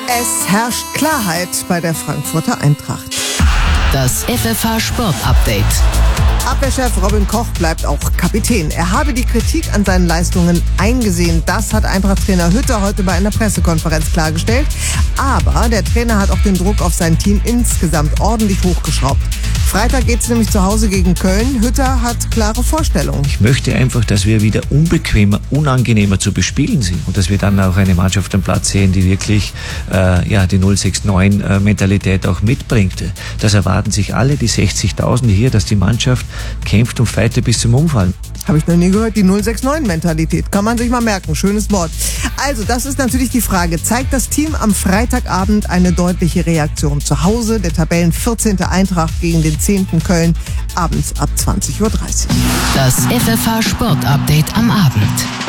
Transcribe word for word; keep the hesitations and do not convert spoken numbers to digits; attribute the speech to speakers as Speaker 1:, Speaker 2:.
Speaker 1: Es herrscht Klarheit bei der Frankfurter Eintracht.
Speaker 2: Das F F H-Sport-Update.
Speaker 1: Abwehrchef Robin Koch bleibt auch Kapitän. Er habe die Kritik an seinen Leistungen eingesehen. Das hat Eintracht-Trainer Hütter heute bei einer Pressekonferenz klargestellt. Aber der Trainer hat auch den Druck auf sein Team insgesamt ordentlich hochgeschraubt. Freitag geht es nämlich zu Hause gegen Köln. Hütter hat klare Vorstellungen.
Speaker 3: Ich möchte einfach, dass wir wieder unbequemer, unangenehmer zu bespielen sind und dass wir dann auch eine Mannschaft am Platz sehen, die wirklich äh, ja die null sechs neun Mentalität auch mitbringt. Das erwarten sich alle, die sechzigtausend hier, dass die Mannschaft kämpft und fightet bis zum Umfallen.
Speaker 1: Habe ich noch nie gehört, die null sechs neun Mentalität. Kann man sich mal merken, schönes Wort. Also, das ist natürlich die Frage. Zeigt das Team am Freitagabend eine deutliche Reaktion? Zu Hause der Tabellen vierzehnte Eintracht gegen den zehnten Köln, abends ab zwanzig Uhr dreißig.
Speaker 2: Das F F H-Sport-Update am Abend.